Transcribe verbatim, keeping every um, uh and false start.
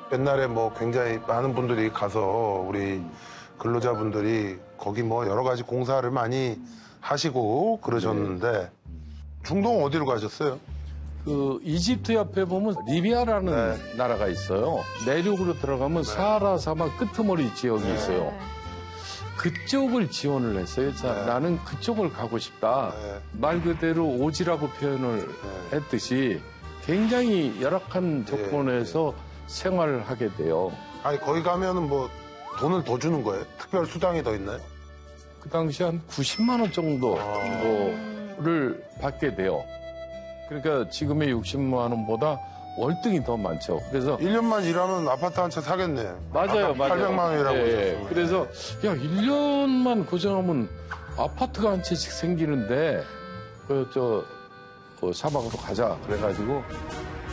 옛날에 뭐 굉장히 많은 분들이 가서 우리 근로자분들이 거기 뭐 여러 가지 공사를 많이 하시고 그러셨는데 중동 어디로 가셨어요? 그 이집트 옆에 보면 리비아라는 네. 나라가 있어요. 내륙으로 들어가면 네. 사하라 사막 끄트머리 지역이 네. 있어요. 그쪽을 지원을 했어요. 자, 네. 나는 그쪽을 가고 싶다. 네. 말 그대로 오지라고 표현을 네. 했듯이 굉장히 열악한 조건에서 생활을 하게 돼요. 아니 거기 가면은 뭐 돈을 더 주는 거예요? 특별 수당이 더 있나요? 그 당시 한 구십만 원 정도를 받게 돼요. 그러니까 지금의 육십만 원보다 월등히 더 많죠. 그래서 일 년만 일하면 아파트 한 채 사겠네. 맞아요, 아까 맞아요. 팔백만 원이라고 예, 하셨어요. 그래서 야, 일 년만 고정하면 아파트가 한 채씩 생기는데 그 저 그 사막으로 가자 그래가지고